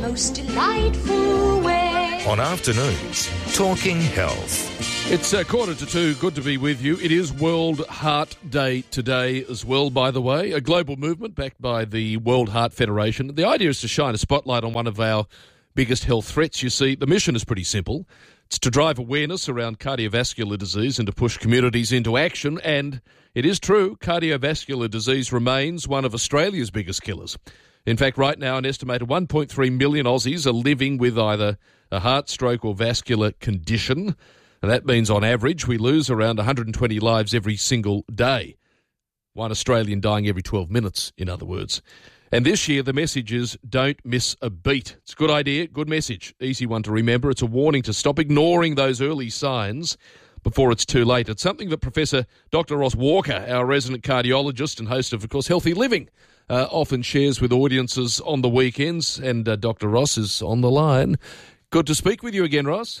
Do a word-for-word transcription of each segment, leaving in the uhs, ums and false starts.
most delightful way. On Afternoons, Talking Health. It's a quarter to two. Good to be with you. It is World Heart Day today as well, by the way. A global movement backed by the World Heart Federation. The idea is to shine a spotlight on one of our biggest health threats. You see, the mission is pretty simple. It's to drive awareness around cardiovascular disease and to push communities into action. And it is true, cardiovascular disease remains one of Australia's biggest killers. In fact, right now, an estimated one point three million Aussies are living with either a heart, stroke or vascular condition. And that means, on average, we lose around one hundred twenty lives every single day. One Australian dying every twelve minutes, in other words. And this year, the message is, don't miss a beat. It's a good idea, good message, easy one to remember. It's a warning to stop ignoring those early signs before it's too late. It's something that Professor Doctor Ross Walker, our resident cardiologist and host of, of course, Healthy Living, uh, often shares with audiences on the weekends. And uh, Doctor Ross is on the line. Good to speak with you again, Ross.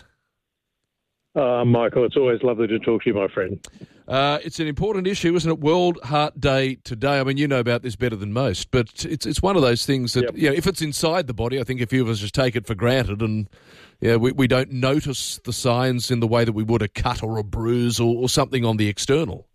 Uh, Michael, it's always lovely to talk to you, my friend. Uh, it's an important issue, isn't it? World Heart Day today. I mean, you know about this better than most, but it's it's one of those things that, yep. you know, if it's inside the body, I think a few of us just take it for granted and yeah, we, we don't notice the signs in the way that we would a cut or a bruise or, or something on the external.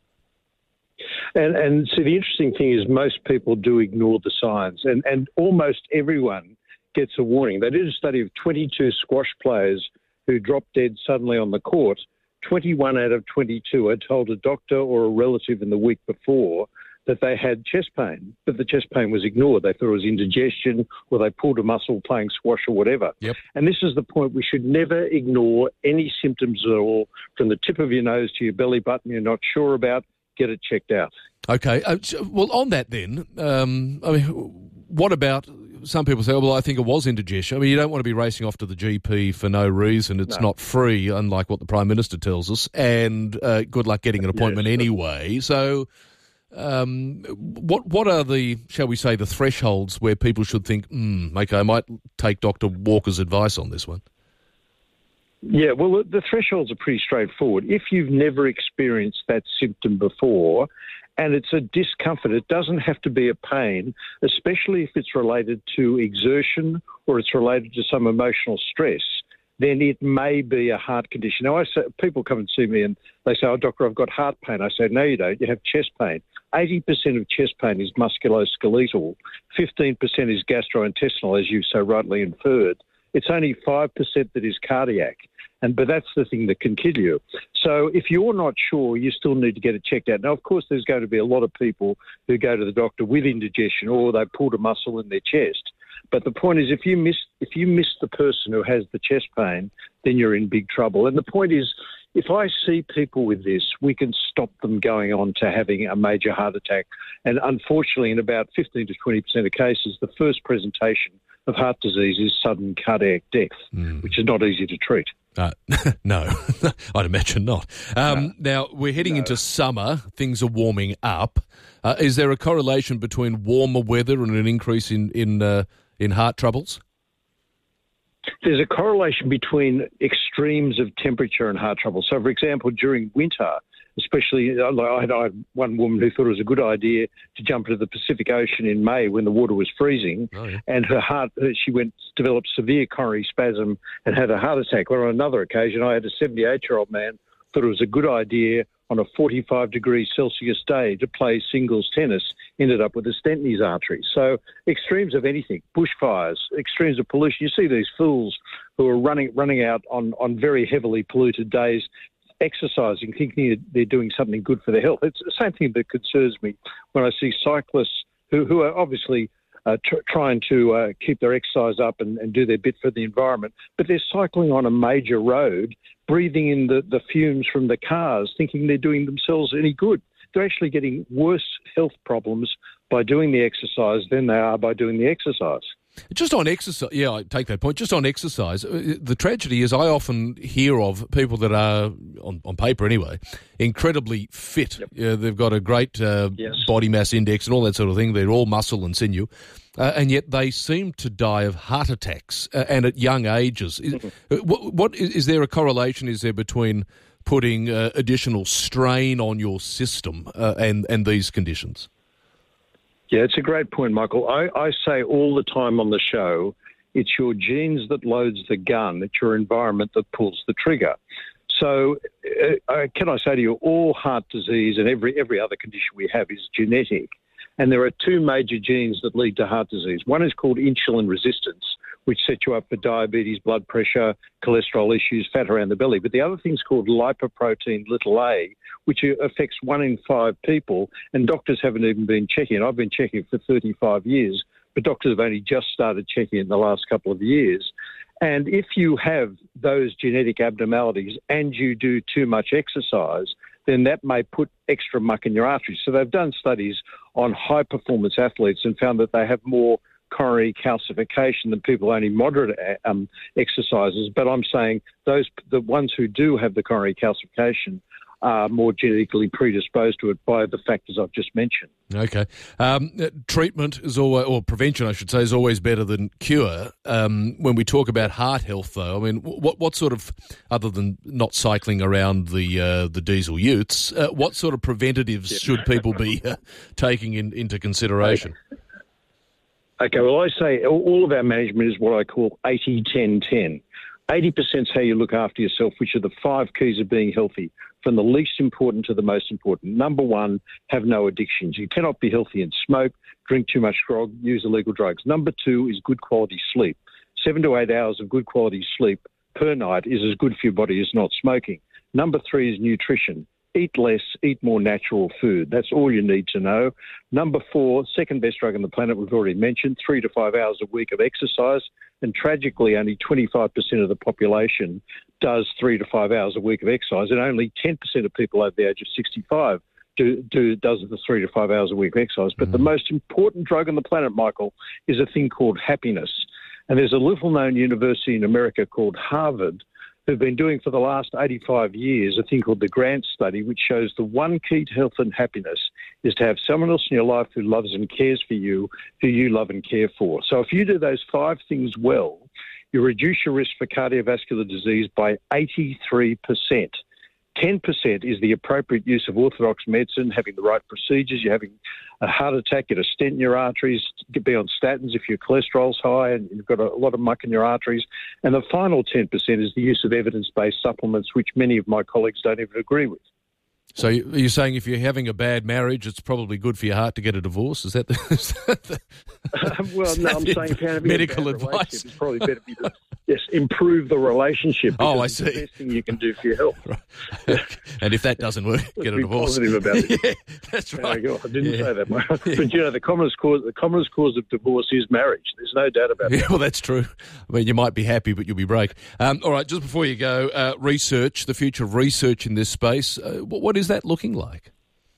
And, and so the interesting thing is most people do ignore the signs, and, and almost everyone gets a warning. They did a study of twenty-two squash players who dropped dead suddenly on the court. twenty-one out of twenty-two had told a doctor or a relative in the week before that they had chest pain, but the chest pain was ignored. They thought it was indigestion or they pulled a muscle playing squash or whatever. Yep. And this is the point. We should never ignore any symptoms at all. From the tip of your nose to your belly button you're not sure about, get it checked out. Okay. Uh, well, on that then, um, I mean, what about... Some people say, oh, well, I think it was indigestion. I mean, you don't want to be racing off to the G P for no reason. It's no. not free, unlike what the Prime Minister tells us. And uh, good luck getting an appointment yes. anyway. So um, what what are the, shall we say, the thresholds where people should think, hmm, okay, I might take Doctor Walker's advice on this one? Yeah, well, the thresholds are pretty straightforward. If you've never experienced that symptom before, and it's a discomfort, it doesn't have to be a pain, especially if it's related to exertion or it's related to some emotional stress, then it may be a heart condition. Now, I say, people come and see me and they say, oh, doctor, I've got heart pain. I say, no, you don't. You have chest pain. eighty percent of chest pain is musculoskeletal. fifteen percent is gastrointestinal, as you so rightly inferred. It's only five percent that is cardiac. And but that's the thing that can kill you. So if you're not sure, you still need to get it checked out. Now, of course, there's going to be a lot of people who go to the doctor with indigestion or they pulled a muscle in their chest. But the point is, if you miss if you miss the person who has the chest pain, then you're in big trouble. And the point is, if I see people with this, we can stop them going on to having a major heart attack. And unfortunately, in about fifteen to twenty percent of cases, the first presentation of heart disease is sudden cardiac death, mm. which is not easy to treat. Uh, no, I'd imagine not. Um, no. Now, we're heading no. into summer. Things are warming up. Uh, is there a correlation between warmer weather and an increase in, in, uh, in heart troubles? There's a correlation between extremes of temperature and heart trouble. So, for example, during winter, especially, I had, I had one woman who thought it was a good idea to jump into the Pacific Ocean in May when the water was freezing, oh, yeah. and her heart, she went developed severe coronary spasm and had a heart attack. Or on another occasion, I had a seventy-eight-year-old man thought it was a good idea on a forty-five degrees Celsius day to play singles tennis, ended up with a stent in his artery. So extremes of anything, bushfires, extremes of pollution. You see these fools who are running running out on, on very heavily polluted days, exercising, thinking they're doing something good for their health. It's the same thing that concerns me when I see cyclists who, who are obviously uh, tr- trying to uh, keep their exercise up and, and do their bit for the environment, but they're cycling on a major road, breathing in the, the fumes from the cars, thinking they're doing themselves any good. They're actually getting worse health problems by doing the exercise than they are by doing the exercise. Just on exercise, yeah, I take that point. Just on exercise, the tragedy is I often hear of people that are, on, on paper anyway, incredibly fit. Yep. Yeah, they've got a great uh, yes. body mass index and all that sort of thing. They're all muscle and sinew. Uh, and yet they seem to die of heart attacks uh, and at young ages. Is, mm-hmm. what, what is, is there a correlation, is there, between putting uh, additional strain on your system uh, and, and these conditions? Yeah, it's a great point, Michael. I, I say all the time on the show, It's your genes that loads the gun. It's your environment that pulls the trigger. So uh, can I say to you, all heart disease and every every other condition we have is genetic. And there are two major genes that lead to heart disease. One is called insulin resistance, which sets you up for diabetes, blood pressure, cholesterol issues, fat around the belly. But the other thing is called lipoprotein little a, which affects one in five people, and doctors haven't even been checking it. I've been checking it for thirty-five years, but doctors have only just started checking it in the last couple of years. And if you have those genetic abnormalities and you do too much exercise, then that may put extra muck in your arteries. So they've done studies on high-performance athletes and found that they have more coronary calcification than people only moderate um, exercises. But I'm saying those the ones who do have the coronary calcification are more genetically predisposed to it by the factors I've just mentioned. Okay. Um, treatment is always, or prevention, I should say, is always better than cure. Um, when we talk about heart health, though, I mean, what what sort of, other than not cycling around the uh, the diesel utes, uh, what sort of preventatives yeah. should people be uh, taking in, into consideration? Okay. Okay, well, I say all of our management is what I call eighty ten ten. eighty percent is how you look after yourself, which are the five keys of being healthy, from the least important to the most important. Number one, have no addictions. You cannot be healthy and smoke, drink too much grog, use illegal drugs. Number two is good quality sleep. Seven to eight hours of good quality sleep per night is as good for your body as not smoking. Number three is nutrition. Eat less, eat more natural food. That's all you need to know. Number four, second best drug on the planet, we've already mentioned, three to five hours a week of exercise. And tragically, only twenty-five percent of the population does three to five hours a week of exercise, and only ten percent of people over the age of sixty-five do, do does the three to five hours a week of exercise. But mm. the most important drug on the planet, Michael, is a thing called happiness. And there's a little-known university in America called Harvard who've been doing for the last eighty-five years a thing called the Grant Study, which shows the one key to health and happiness is to have someone else in your life who loves and cares for you, who you love and care for. So if you do those five things well, you reduce your risk for cardiovascular disease by eighty-three percent. ten percent is the appropriate use of orthodox medicine, having the right procedures. You're having a heart attack, get a stent in your arteries, be on statins if your cholesterol's high and you've got a lot of muck in your arteries. And the final ten percent is the use of evidence-based supplements, which many of my colleagues don't even agree with. So you're saying if you're having a bad marriage, it's probably good for your heart to get a divorce? Is that the... Is that the uh, well, no, I'm saying if you're having medical a bad advice? It's probably better for you to yes, improve the relationship. Oh, I it's see. the best thing you can do for your health. Right. And if that doesn't work, get a be divorce. Positive about it. Yeah, that's right. I didn't yeah. say that, Mark. But you know, the commonest cause, the commonest cause of divorce is marriage. There's no doubt about yeah, that. Well, that's true. I mean, you might be happy, but you'll be broke. Um, all right, just before you go, uh, research, the future of research in this space. Uh, what, what is that looking like?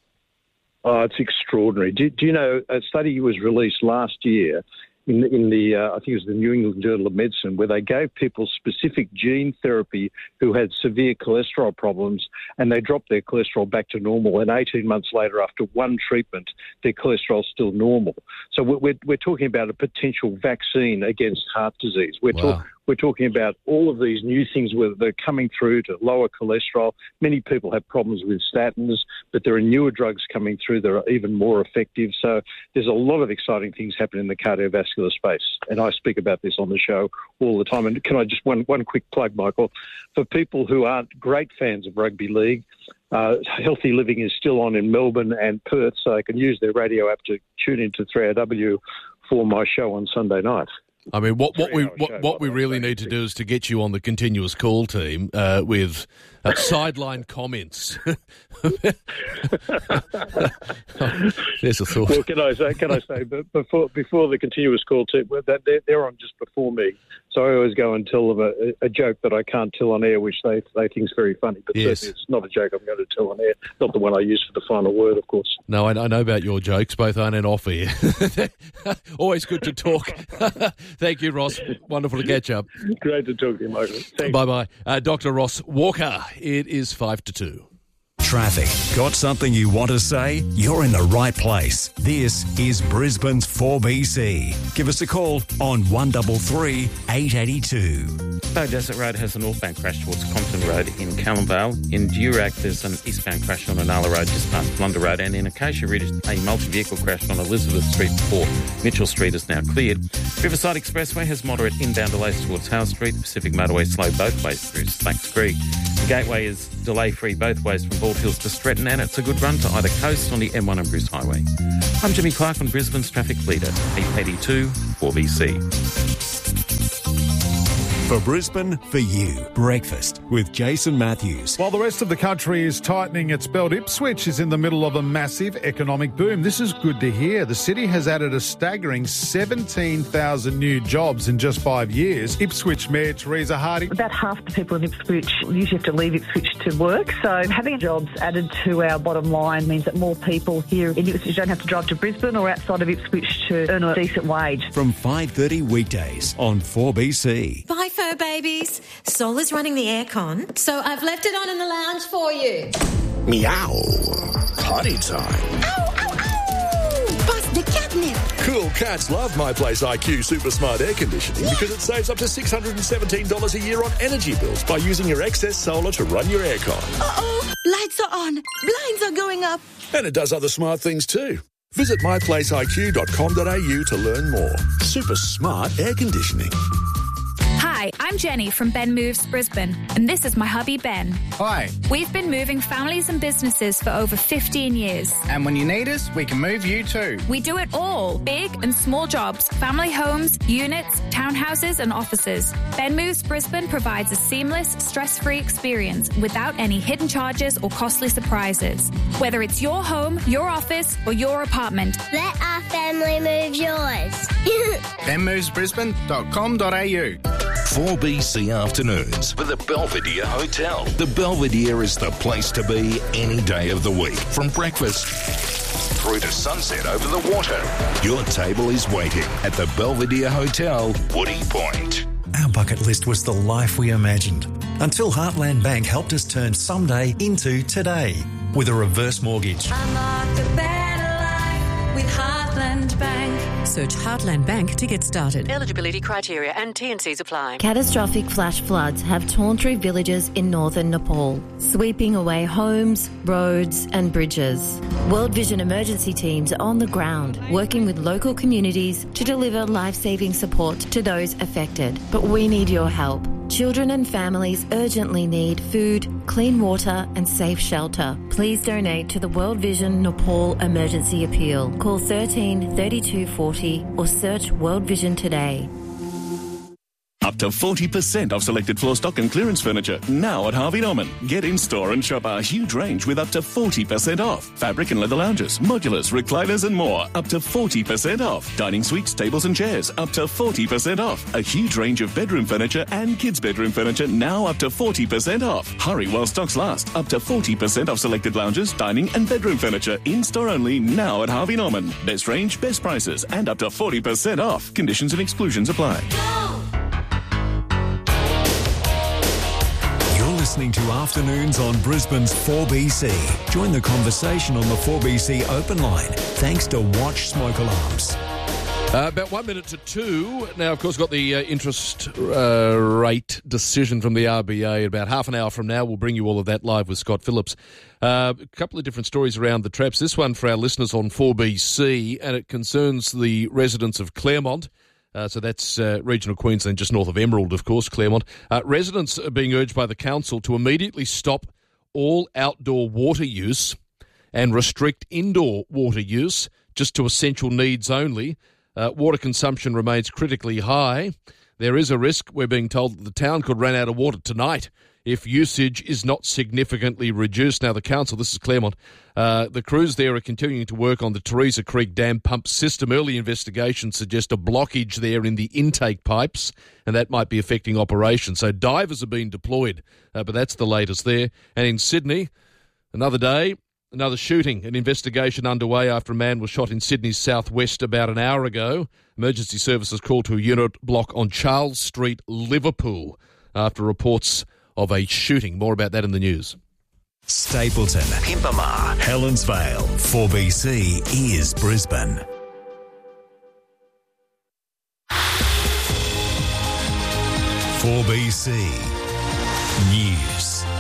Oh, it's extraordinary. Do, do you know, a study was released last year in, in the, uh, I think it was the New England Journal of Medicine, where they gave people specific gene therapy who had severe cholesterol problems, and they dropped their cholesterol back to normal. And eighteen months later, after one treatment, their cholesterol's still normal. So we're, we're talking about a potential vaccine against heart disease. We're wow. talking. We're talking about all of these new things where they're coming through to lower cholesterol. Many people have problems with statins, but there are newer drugs coming through that are even more effective. So there's a lot of exciting things happening in the cardiovascular space, and I speak about this on the show all the time. And can I just, one, one quick plug, Michael, for people who aren't great fans of rugby league, Uh, Healthy Living is still on in Melbourne and Perth, so they can use their radio app to tune into three R W for my show on Sunday night. I mean, what, what we what, what we really need to do is to get you on the continuous call team uh, with uh, sideline comments. There's a thought. Well, can I say? Can I say? But before before the continuous call team, they're, they're on just before me, so I always go and tell them a, a joke that I can't tell on air, which they they think is very funny. But yes. certainly it's not a joke I'm going to tell on air. Not the one I use for the final word, of course. No, I, I know about your jokes, both on and off air. Always good to talk. Thank you, Ross. Wonderful to catch up. Great to talk to you, Michael. Thanks. Bye-bye. Uh, Doctor Ross Walker, it is five to two. Traffic. Got something you want to say? You're in the right place. This is Brisbane's four B C. Give us a call on one three three, eight eight two. Bow Desert Road has a northbound crash towards Compton Road in Callumvale. In Durack, there's an eastbound crash on Anala Road just past Blunder Road. And in Acacia Ridge, a multi-vehicle crash on Elizabeth Street before Mitchell Street is now cleared. Riverside Expressway has moderate inbound delays towards Hale Street. The Pacific Motorway slow both ways through Slacks Creek. The Gateway is delay-free both ways from Bald Hills to Stretton, and it's a good run to either coast on the M one and Bruce Highway. I'm Jimmy Clark on Brisbane's traffic leader, eight eighty-two four B C. For Brisbane, for you. Breakfast with Jason Matthews. While the rest of the country is tightening its belt, Ipswich is in the middle of a massive economic boom. This is good to hear. The city has added a staggering seventeen thousand new jobs in just five years. Ipswich Mayor Teresa Harding. About half the people in Ipswich usually have to leave Ipswich to work, so having jobs added to our bottom line means that more people here in Ipswich don't have to drive to Brisbane or outside of Ipswich to earn a decent wage. From five thirty weekdays on four B C. Bye, fur babies. Sol is running the aircon, so I've left it on in the lounge for you. Meow. Potty time. Ow, ow, ow! Bust the catnip. Cool cats love My Place I Q Super Smart Air Conditioning yeah. because it saves up to six hundred seventeen dollars a year on energy bills by using your excess solar to run your aircon. Uh-oh. Lights are on. Blinds are going up. And it does other smart things too. Visit my place I Q dot com dot a u to learn more. Super smart air conditioning. Hi, I'm Jenny from Ben Moves Brisbane, and this is my hubby Ben. Hi. We've been moving families and businesses for over fifteen years. And when you need us, we can move you too. We do it all, big and small jobs, family homes, units, townhouses and offices. Ben Moves Brisbane provides a seamless, stress-free experience without any hidden charges or costly surprises. Whether it's your home, your office or your apartment. Let our family move yours. ben moves brisbane dot com dot a u. four B C Afternoons with the Belvedere Hotel. The Belvedere is the place to be any day of the week. From breakfast through to sunset over the water. Your table is waiting at the Belvedere Hotel, Woody Point. Our bucket list was the life we imagined until Heartland Bank helped us turn someday into today with a reverse mortgage. Unlock a better life with Heartland Bank. Search Heartland Bank to get started. Eligibility criteria and T and Cs apply. Catastrophic flash floods have torn through villages in northern Nepal, sweeping away homes, roads and bridges. World Vision emergency teams are on the ground, working with local communities to deliver life-saving support to those affected. But we need your help. Children and families urgently need food, clean water and safe shelter. Please donate to the World Vision Nepal Emergency Appeal. Call thirteen thirty-two forty or search World Vision today. Up to forty percent off selected floor stock and clearance furniture now at Harvey Norman. Get in store and shop our huge range with up to forty percent off. Fabric and leather lounges, modulars, recliners and more. Up to forty percent off. Dining suites, tables and chairs. Up to forty percent off. A huge range of bedroom furniture and kids' bedroom furniture now up to forty percent off. Hurry while stocks last. Up to forty percent off selected lounges, dining and bedroom furniture. In store only now at Harvey Norman. Best range, best prices and up to forty percent off. Conditions and exclusions apply. Listening to Afternoons on Brisbane's four B C. Join the conversation on the four B C open line thanks to Watch Smoke Alarms. Uh, about one minute to two. Now, of course, got the uh, interest uh, rate decision from the R B A. About half an hour from now, we'll bring you all of that live with Scott Phillips. Uh, a couple of different stories around the traps. This one for our listeners on four B C, and it concerns the residents of Claremont. Uh, so that's uh, regional Queensland, just north of Emerald, of course, Claremont. Uh, residents are being urged by the council to immediately stop all outdoor water use and restrict indoor water use just to essential needs only. Uh, water consumption remains critically high. There is a risk, we're being told, that the town could run out of water tonight if usage is not significantly reduced. Now, the council, this is Claremont, uh, the crews there are continuing to work on the Teresa Creek Dam pump system. Early investigations suggest a blockage there in the intake pipes, and that might be affecting operations. So divers are being deployed, uh, but that's the latest there. And in Sydney, another day, another shooting, an investigation underway after a man was shot in Sydney's southwest about an hour ago. Emergency services called to a unit block on Charles Street, Liverpool, after reports of a shooting. More about that in the news. Stapleton, Pimpama, Helensvale. four B C is Brisbane. four B C News.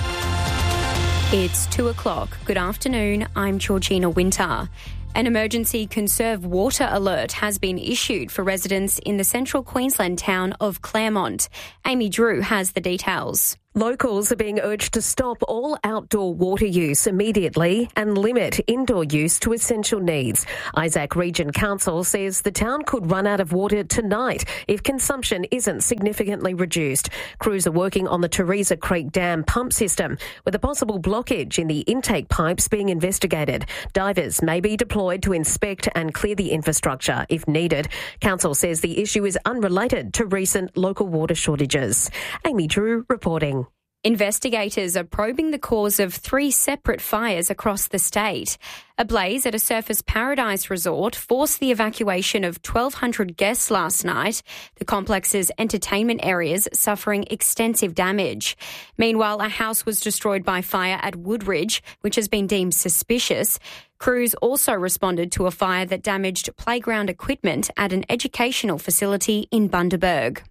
It's two o'clock. Good afternoon. I'm Georgina Winter. An emergency conserve water alert has been issued for residents in the central Queensland town of Claremont. Amy Drew has the details. Locals are being urged to stop all outdoor water use immediately and limit indoor use to essential needs. Isaac Region Council says the town could run out of water tonight if consumption isn't significantly reduced. Crews are working on the Teresa Creek Dam pump system, with a possible blockage in the intake pipes being investigated. Divers may be deployed to inspect and clear the infrastructure if needed. Council says the issue is unrelated to recent local water shortages. Amy Drew reporting. Investigators are probing the cause of three separate fires across the state. A blaze at a Surfers Paradise resort forced the evacuation of twelve hundred guests last night, the complex's entertainment areas suffering extensive damage. Meanwhile, a house was destroyed by fire at Woodridge, which has been deemed suspicious. Crews also responded to a fire that damaged playground equipment at an educational facility in Bundaberg.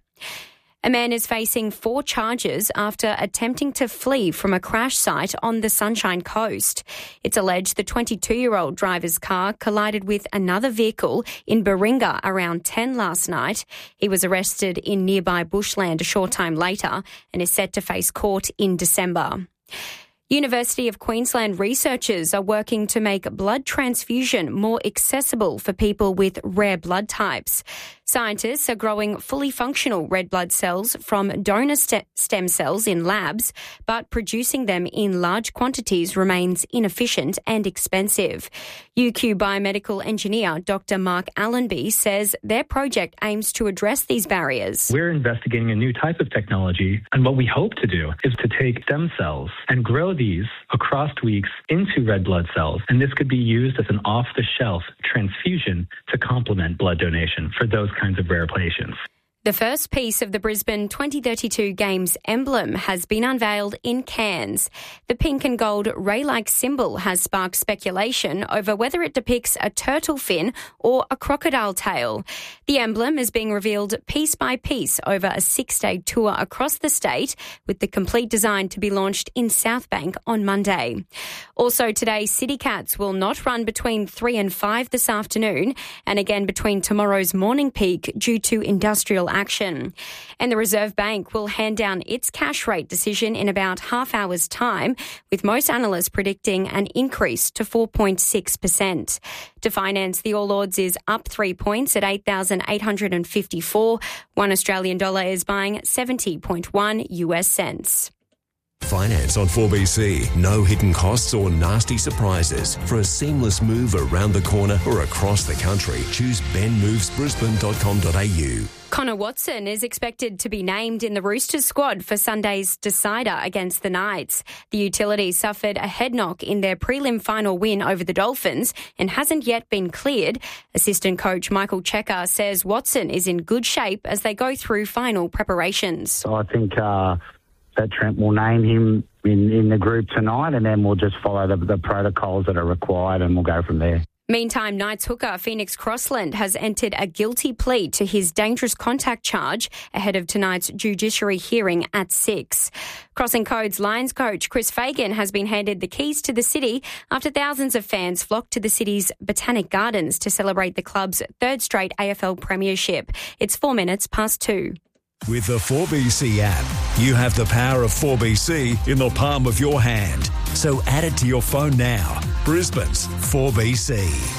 A man is facing four charges after attempting to flee from a crash site on the Sunshine Coast. It's alleged the twenty-two-year-old driver's car collided with another vehicle in Baringa around ten last night. He was arrested in nearby bushland a short time later and is set to face court in December. University of Queensland researchers are working to make blood transfusion more accessible for people with rare blood types. Scientists are growing fully functional red blood cells from donor st- stem cells in labs, but producing them in large quantities remains inefficient and expensive. U Q biomedical engineer Doctor Mark Allenby says their project aims to address these barriers. We're investigating a new type of technology, and what we hope to do is to take stem cells and grow these across weeks into red blood cells, and this could be used as an off-the-shelf transfusion to complement blood donation for those kinds of rare patients. The first piece of the Brisbane twenty thirty-two Games emblem has been unveiled in Cairns. The pink and gold ray-like symbol has sparked speculation over whether it depicts a turtle fin or a crocodile tail. The emblem is being revealed piece by piece over a six-day tour across the state, with the complete design to be launched in Southbank on Monday. Also today, City Cats will not run between three and five this afternoon and again between tomorrow's morning peak due to industrial action. And the Reserve Bank will hand down its cash rate decision in about half hour's time, with most analysts predicting an increase to four point six percent. To finance, the All Ords is up three points at eight thousand eight hundred fifty-four. One Australian dollar is buying seventy point one U S cents. Finance on four B C. No hidden costs or nasty surprises. For a seamless move around the corner or across the country, choose ben moves brisbane dot com dot a u. Connor Watson is expected to be named in the Roosters squad for Sunday's decider against the Knights. The utility suffered a head knock in their prelim final win over the Dolphins and hasn't yet been cleared. Assistant coach Michael Checker says Watson is in good shape as they go through final preparations. So I think uh, that Trent will name him in, in the group tonight, and then we'll just follow the, the protocols that are required and we'll go from there. Meantime, Knights hooker Phoenix Crossland has entered a guilty plea to his dangerous contact charge ahead of tonight's judiciary hearing at six. Crossing Codes Lions coach Chris Fagan has been handed the keys to the city after thousands of fans flocked to the city's Botanic Gardens to celebrate the club's third straight A F L premiership. It's four minutes past two. With the four B C app, you have the power of four B C in the palm of your hand. So add it to your phone now. Brisbane's four B C.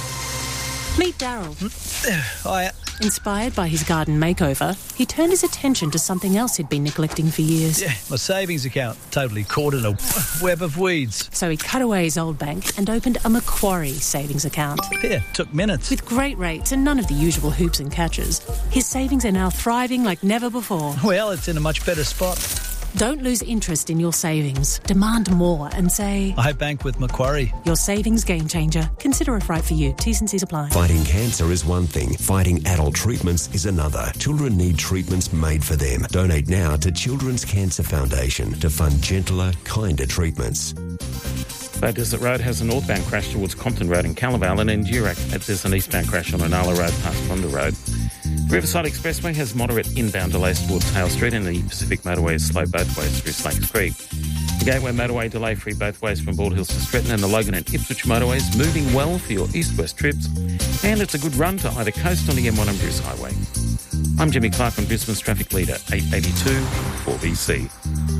Meet Daryl. Hiya. Inspired by his garden makeover, he turned his attention to something else he'd been neglecting for years. Yeah, my savings account, totally caught in a web of weeds. So he cut away his old bank and opened a Macquarie savings account. Yeah, took minutes. With great rates and none of the usual hoops and catches, his savings are now thriving like never before. Well, it's in a much better spot. Don't lose interest in your savings. Demand more and say, I bank with Macquarie. Your savings game changer. Consider if right for you. T's and C's apply. Fighting cancer is one thing. Fighting adult treatments is another. Children need treatments made for them. Donate now to Children's Cancer Foundation to fund gentler, kinder treatments. Mount Desert Road has a northbound crash towards Compton Road in Calaval, and in Durack there's an eastbound crash on Inala Road past Fonda Road. Riverside Expressway has moderate inbound delays towards Hale Street, and the Pacific Motorway is slow both ways through Slakes Creek. The Gateway Motorway delay free both ways from Bald Hills to Stretton, and the Logan and Ipswich motorways moving well for your east-west trips, and it's a good run to either coast on the M one and Bruce Highway. I'm Jimmy Clark from Brisbane's Traffic Leader, eight eighty-two four B C.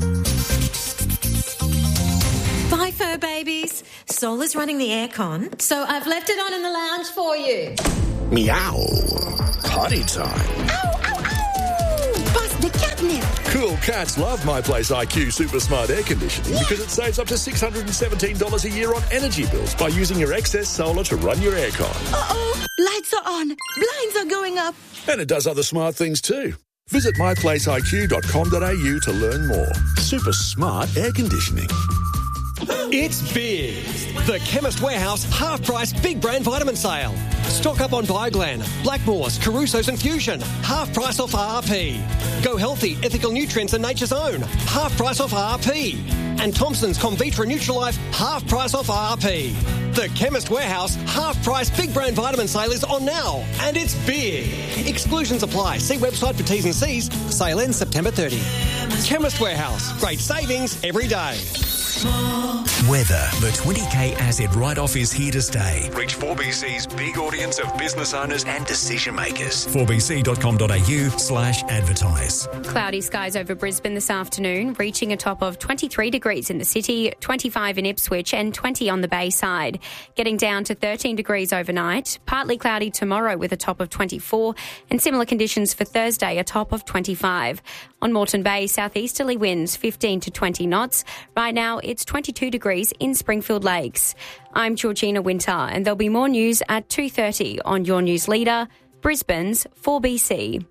Bye, fur babies. Sol is running the aircon, so I've left it on in the lounge for you. Meow. Potty time. Ow, ow, ow! Bust the catnip. Cool cats love My Place I Q Super Smart Air Conditioning because it saves up to six hundred seventeen dollars a year on energy bills by using your excess solar to run your aircon. Uh-oh, lights are on, blinds are going up. And it does other smart things too. Visit my place I Q dot com dot a u to learn more. Super smart air conditioning. It's big. The Chemist Warehouse half-price big brand vitamin sale. Stock up on Bioglan, Blackmores, Caruso's and Fusion. Half price off R R P. Go Healthy, Ethical Nutrients and Nature's Own. Half price off R R P. And Thompson's Convitra Nutrilife, half price off R R P. The Chemist Warehouse half-price big brand vitamin sale is on now, and it's big. Exclusions apply. See website for T's and C's. Sale ends September thirtieth. Chemist Warehouse. Great savings every day. Weather. The twenty K asset write-off is here to stay. Reach four B C's big audience of business owners and decision makers. four b c dot com dot a u slash advertise. Cloudy skies over Brisbane this afternoon, reaching a top of twenty-three degrees in the city, twenty-five in Ipswich and twenty on the Bayside. Getting down to thirteen degrees overnight. Partly cloudy tomorrow with a top of twenty-four, and similar conditions for Thursday, a top of twenty-five. On Moreton Bay, southeasterly winds fifteen to twenty knots. Right now, it's twenty-two degrees in Springfield Lakes. I'm Georgina Winter, and there'll be more news at two thirty on your news leader, Brisbane's four B C.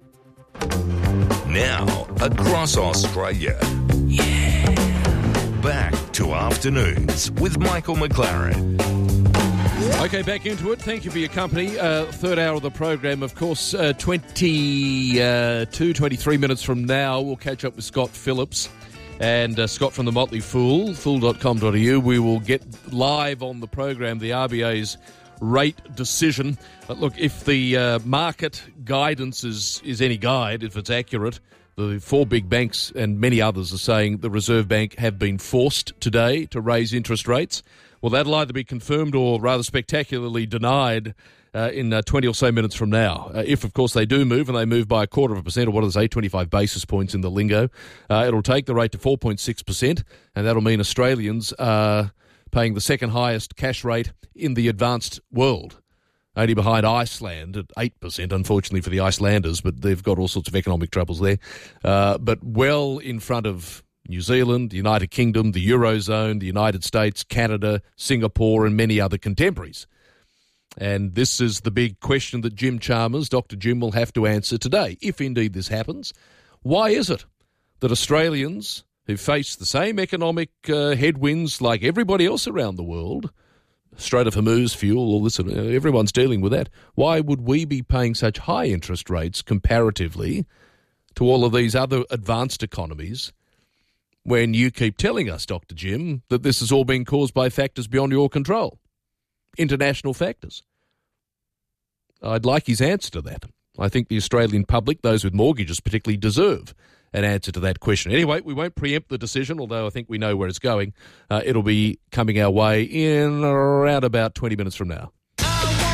Now, across Australia. Yeah. Back to Afternoons with Michael McLaren. Okay, back into it. Thank you for your company. Uh, third hour of the program, of course, uh, twenty-two, twenty-three minutes from now, we'll catch up with Scott Phillips and uh, Scott from the Motley Fool, fool dot com dot a u. We will get live on the program the R B A's rate decision. But look, if the uh, market guidance is, is any guide, if it's accurate, the four big banks and many others are saying the Reserve Bank have been forced today to raise interest rates. Well, that'll either be confirmed or rather spectacularly denied uh, in uh, twenty or so minutes from now. Uh, if, of course, they do move, and they move by a quarter of a percent, or what do they say, twenty-five basis points in the lingo, uh, it'll take the rate to four point six percent, and that'll mean Australians are paying the second highest cash rate in the advanced world, only behind Iceland at eight percent, unfortunately for the Icelanders, but they've got all sorts of economic troubles there. Uh, but well in front of New Zealand, the United Kingdom, the Eurozone, the United States, Canada, Singapore, and many other contemporaries. And this is the big question that Jim Chalmers, Doctor Jim, will have to answer today, if indeed this happens. Why is it that Australians who face the same economic uh, headwinds like everybody else around the world, Strait of Hormuz, fuel, all this, uh, everyone's dealing with that, why would we be paying such high interest rates comparatively to all of these other advanced economies, when you keep telling us, Doctor Jim, that this has all been caused by factors beyond your control, international factors? I'd like his answer to that. I think the Australian public, those with mortgages particularly, deserve an answer to that question. Anyway, we won't preempt the decision, although I think we know where it's going. Uh, it'll be coming our way in around about twenty minutes from now.